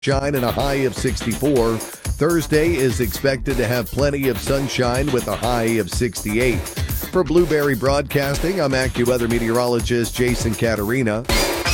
Shine and a high of 64. Thursday is expected to have plenty of sunshine with a high of 68. For Blueberry Broadcasting, I'm AccuWeather meteorologist Jason Caterina.